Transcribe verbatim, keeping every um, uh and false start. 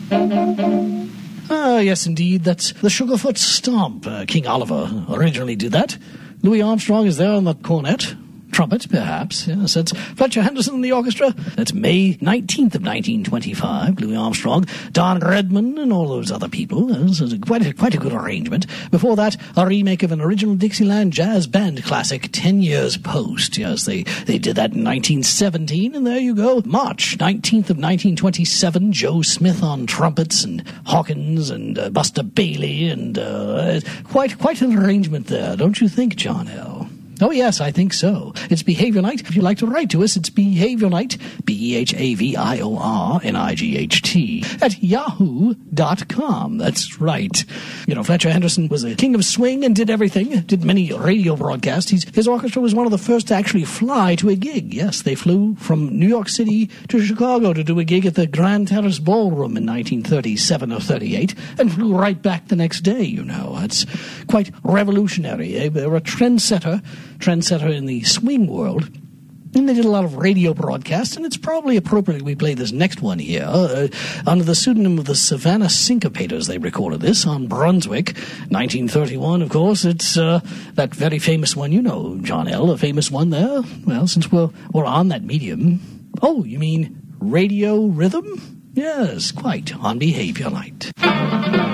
Ah, yes, indeed. That's the Sugarfoot Stomp. Uh, King Oliver originally did that. Louis Armstrong is there on the cornet. Trumpet, perhaps. Yes, that's Fletcher Henderson in the orchestra. That's May nineteenth of nineteen twenty-five. Louis Armstrong, Don Redman, and all those other people. This is quite a, quite a good arrangement. Before that, a remake of an original Dixieland jazz band classic, Ten Years Post. Yes, they, they did that in nineteen seventeen, and there you go. March nineteenth of nineteen twenty-seven, Joe Smith on trumpets, and Hawkins, and uh, Buster Bailey, and uh, quite, quite an arrangement there, don't you think, John L.? Oh, yes, I think so. It's Behavior Night. If you'd like to write to us, it's Behavior Night, B E H A V I O R N I G H T, at yahoo dot com. That's right. You know, Fletcher Henderson was a king of swing and did everything, did many radio broadcasts. He's, his orchestra was one of the first to actually fly to a gig. Yes, they flew from New York City to Chicago to do a gig at the Grand Terrace Ballroom in nineteen thirty-seven or thirty-eight, and flew right back the next day, you know. It's quite revolutionary. They were a trendsetter. trendsetter in the swing world, and they did a lot of radio broadcasts, and it's probably appropriate we play this next one here. Uh, under the pseudonym of the Savannah Syncopators, they recorded this on Brunswick, nineteen thirty-one, of course. It's uh, that very famous one, you know, John L., a famous one there. Well, since we're, we're on that medium. Oh, you mean radio rhythm? Yes, quite, on Behavior Night.